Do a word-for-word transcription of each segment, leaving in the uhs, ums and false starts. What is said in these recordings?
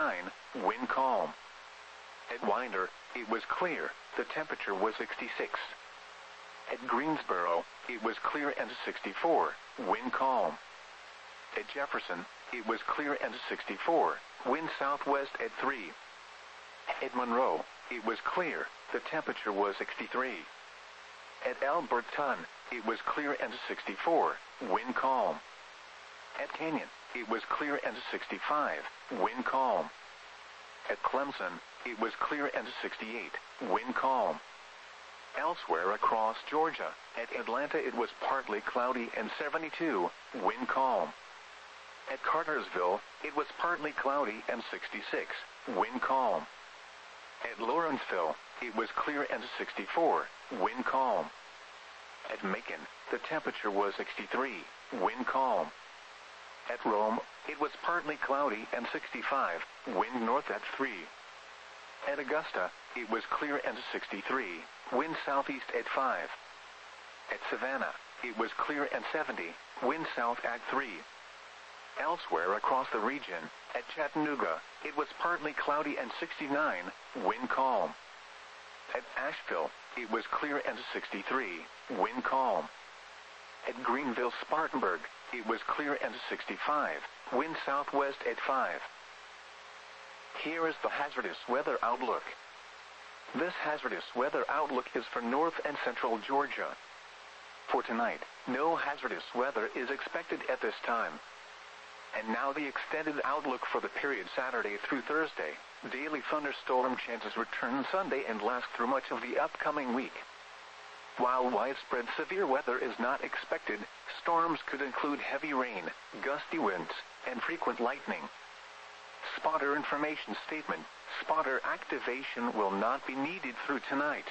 sixty-nine, wind calm. At Winder, it was clear, the temperature was sixty-six. At Greensboro, it was clear and sixty-four, wind calm. At Jefferson, it was clear and sixty-four, wind southwest at three. At Monroe, it was clear, the temperature was sixty-three. At Alberton, it was clear and sixty-four, wind calm. At Canyon, it was clear and sixty-five, wind calm. At Clemson, it was clear and sixty-eight, wind calm. Elsewhere across Georgia, at Atlanta it was partly cloudy and seventy-two, wind calm. At Cartersville, it was partly cloudy and sixty-six, wind calm. At Lawrenceville, it was clear and sixty-four, wind calm. At Macon, the temperature was sixty-three, wind calm. At Rome, it was partly cloudy and sixty-five, wind north at three. At Augusta, it was clear and sixty-three, wind southeast at five. At Savannah, it was clear and seventy, wind south at three. Elsewhere across the region, at Chattanooga, it was partly cloudy and sixty-nine, wind calm. At Asheville, it was clear and sixty-three, wind calm. At Greenville-Spartanburg, it was clear and sixty-five, wind southwest at five. Here is the hazardous weather outlook. This hazardous weather outlook is for north and central Georgia. For tonight, no hazardous weather is expected at this time. And now the extended outlook for the period Saturday through Thursday. Daily thunderstorm chances return Sunday and last through much of the upcoming week. While widespread severe weather is not expected, storms could include heavy rain, gusty winds, and frequent lightning. Spotter information statement: spotter activation will not be needed through tonight.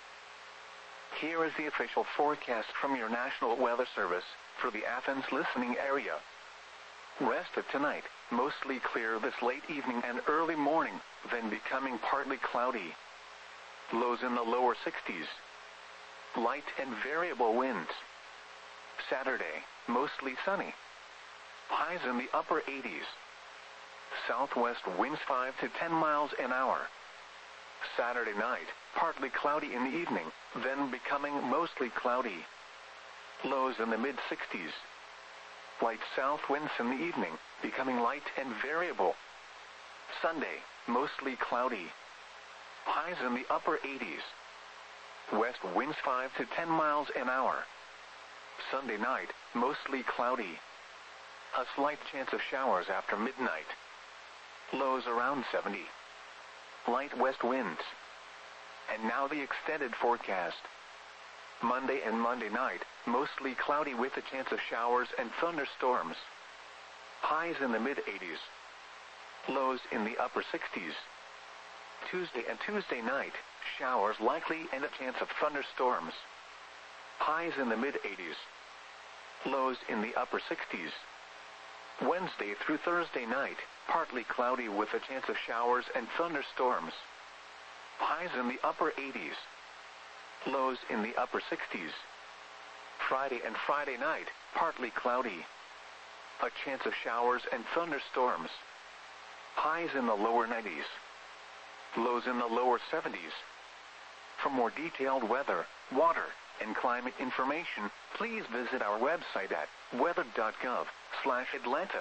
Here is the official forecast from your National Weather Service for the Athens listening area. Rest of tonight, mostly clear this late evening and early morning, then becoming partly cloudy. Lows in the lower sixties. Light and variable winds. Saturday, mostly sunny. Highs in the upper eighties. Southwest winds five to ten miles an hour. Saturday night, partly cloudy in the evening, then becoming mostly cloudy. Lows in the mid sixties. Light south winds in the evening, becoming light and variable. Sunday, mostly cloudy. Highs in the upper eighties. West winds five to ten miles an hour. Sunday night, mostly cloudy. A slight chance of showers after midnight. Lows around seventy. Light west winds. And now the extended forecast. Monday and Monday night, mostly cloudy with a chance of showers and thunderstorms. Highs in the mid eighties. Lows in the upper sixties. Tuesday and Tuesday night, showers likely and a chance of thunderstorms. Highs in the mid eighties. Lows in the upper sixties. Wednesday through Thursday night, partly cloudy with a chance of showers and thunderstorms. Highs in the upper eighties. Lows in the upper sixties. Friday and Friday night, partly cloudy. A chance of showers and thunderstorms. Highs in the lower nineties. Lows in the lower seventies. For more detailed weather, water, and climate information, please visit our website at weather dot gov slash Atlanta.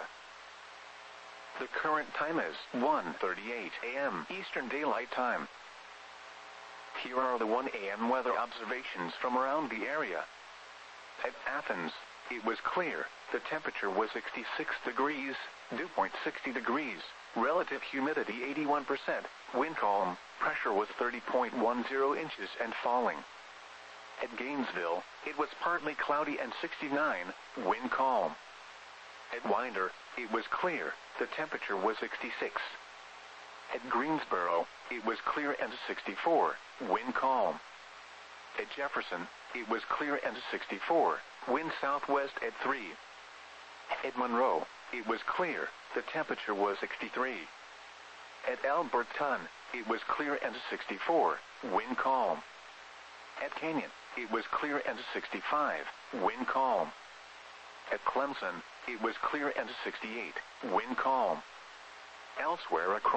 The current time is one thirty-eight a m Eastern Daylight Time. Here are the one a m weather observations from around the area. At Athens, it was clear, the temperature was sixty-six degrees, dew point sixty degrees, relative humidity eighty-one percent, wind calm, pressure was thirty point one zero inches and falling. At Gainesville, it was partly cloudy and sixty-nine, wind calm. At Winder, it was clear, the temperature was sixty-six. At Greensboro, it was clear and sixty-four, wind calm. At Jefferson, it was clear and sixty-four, wind southwest at three. At Monroe, it was clear, the temperature was sixty-three. At Alberton, it was clear and sixty-four, wind calm. At Canyon, it was clear and sixty-five, wind calm. At Clemson, it was clear and sixty-eight, wind calm. Elsewhere across